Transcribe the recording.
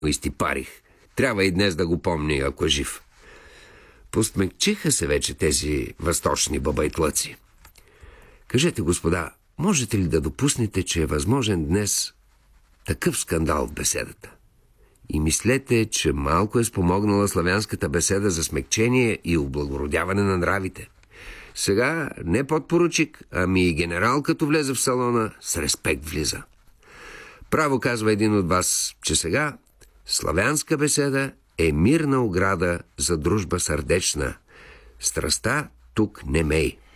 изтипарих. Трябва и днес да го помня, ако е жив. Посмекчиха се вече тези възточни бабайтлъци. Кажете, господа, можете ли да допуснете, че е възможен днес такъв скандал в беседата? И мислете, че малко е спомогнала славянската беседа за смекчение и облагородяване на нравите. Сега не подпоручик, ами и генерал, като влезе в салона, с респект влиза. Право казва един от вас, че сега славянска беседа е мирна ограда за дружба сърдечна. Страста тук не мей.